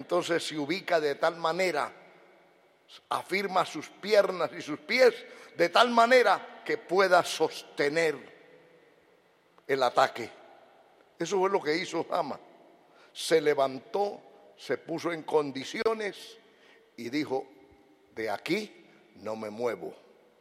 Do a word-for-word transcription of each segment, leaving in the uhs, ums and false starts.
entonces se ubica de tal manera, afirma sus piernas y sus pies de tal manera que pueda sostener el ataque. Eso fue lo que hizo Jama. Se levantó, se puso en condiciones y dijo: de aquí no me muevo,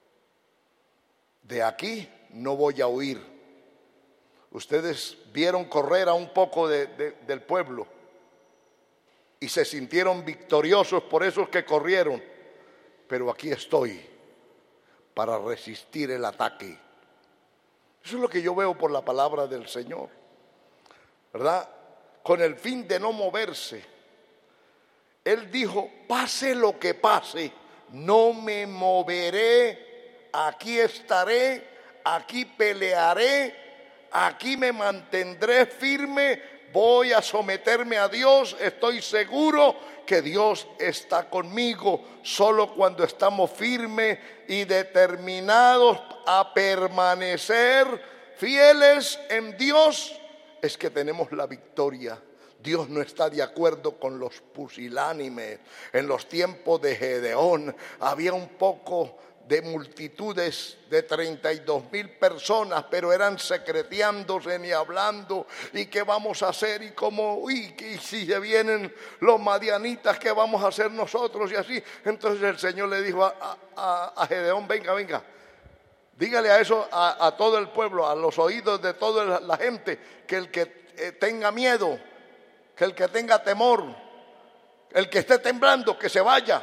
de aquí no voy a huir. Ustedes vieron correr a un poco de, de, del pueblo y se sintieron victoriosos por esos que corrieron, pero aquí estoy para resistir el ataque. Eso es lo que yo veo por la palabra del Señor, ¿verdad? Con el fin de no moverse. Él dijo: pase lo que pase, no me moveré, aquí estaré, aquí pelearé, aquí me mantendré firme, voy a someterme a Dios, estoy seguro que Dios está conmigo. Solo cuando estamos firmes y determinados a permanecer fieles en Dios es que tenemos la victoria. Dios no está de acuerdo con los pusilánimes. En los tiempos de Gedeón había un poco de multitudes de treinta y dos mil personas, pero eran secreteándose ni hablando. ¿Y qué vamos a hacer? Y como, uy, y si se vienen los madianitas, ¿qué vamos a hacer nosotros? Y así. Entonces el Señor le dijo a, a, a Gedeón: venga, venga, dígale a eso, a, a todo el pueblo, a los oídos de toda la gente, que el que eh, tenga miedo, que el que tenga temor, el que esté temblando, que se vaya.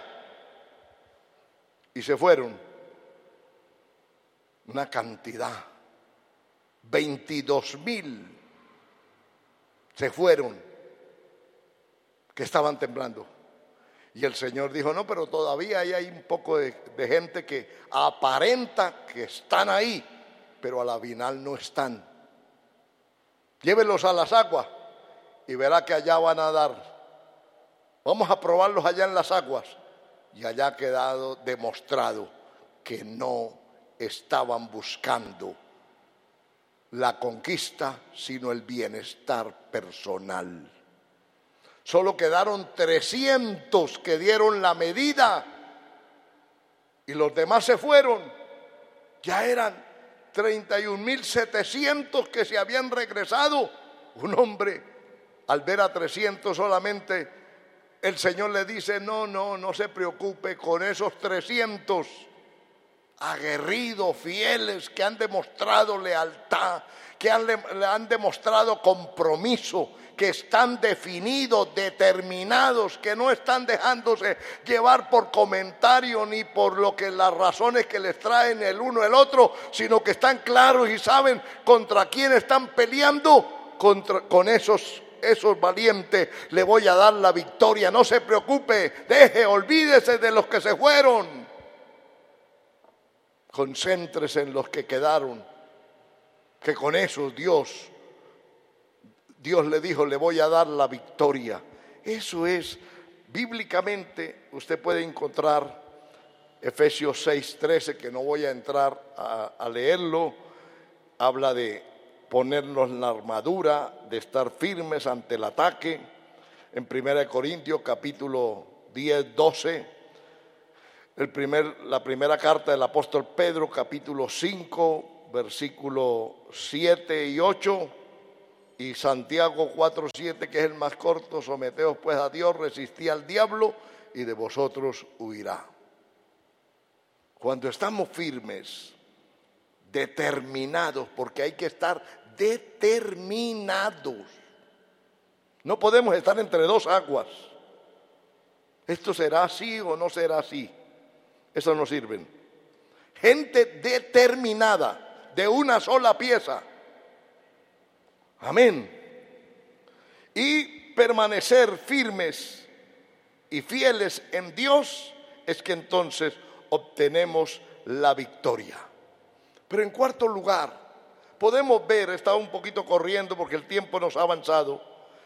Y se fueron. Una cantidad, veintidós mil se fueron, que estaban temblando. Y el Señor dijo: no, pero todavía hay, hay un poco de, de gente que aparenta que están ahí, pero a la final no están. Llévenlos a las aguas y verá que allá van a dar. Vamos a probarlos allá en las aguas. Y allá ha quedado demostrado que no estaban buscando la conquista, sino el bienestar personal. Solo quedaron trescientos que dieron la medida y los demás se fueron. Ya eran treinta y un mil setecientos que se habían regresado. Un hombre, al ver a trescientos solamente, el Señor le dice: no, no, no se preocupe, con esos trescientos aguerridos, fieles, que han demostrado lealtad, que han, le han demostrado compromiso, que están definidos, determinados, que no están dejándose llevar por comentario ni por lo que las razones que les traen el uno el otro, sino que están claros y saben contra quién están peleando. Contra, con esos esos valientes le voy a dar la victoria. No se preocupe, deje, olvídese de los que se fueron. Concéntrese en los que quedaron, que con esos Dios, Dios le dijo: le voy a dar la victoria. Eso es, bíblicamente, usted puede encontrar Efesios seis trece, que no voy a entrar a, a leerlo. Habla de ponernos la armadura, de estar firmes ante el ataque. En primera de Corintios capítulo diez, doce, el primer, la primera carta del apóstol Pedro capítulo cinco, versículo siete y ocho, y Santiago cuatro, siete, que es el más corto: someteos pues a Dios, resistid al diablo y de vosotros huirá. Cuando estamos firmes, determinados, porque hay que estar determinados. No podemos estar entre dos aguas. Esto será así o no será así. Eso no sirve. Gente determinada, de una sola pieza. Amén. Y permanecer firmes y fieles en Dios es que entonces obtenemos la victoria. Pero en cuarto lugar, podemos ver, estaba un poquito corriendo porque el tiempo nos ha avanzado,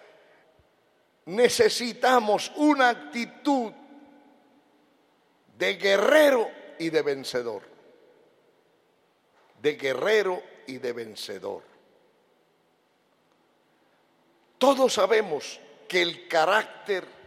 necesitamos una actitud de guerrero y de vencedor. De guerrero y de vencedor. Todos sabemos que el carácter